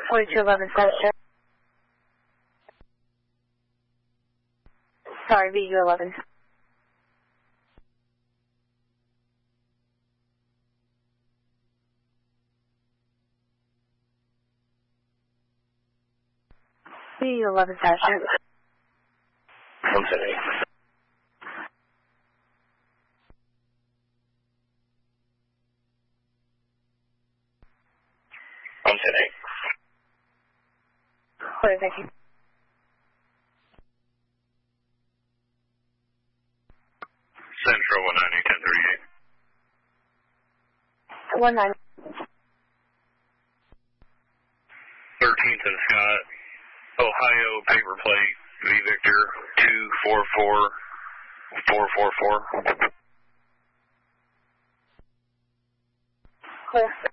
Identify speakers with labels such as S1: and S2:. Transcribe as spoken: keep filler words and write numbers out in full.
S1: forty-two eleven Scott. Sorry, V U eleven. V U eleven Sasha.
S2: one ten eight. one ten eight.
S1: Clear, thank you.
S2: Central one ninety, ten thirty-eight.
S1: one nine.
S2: thirteenth and Scott, Ohio paper plate, V Victor, two four four four four four.
S1: Clear.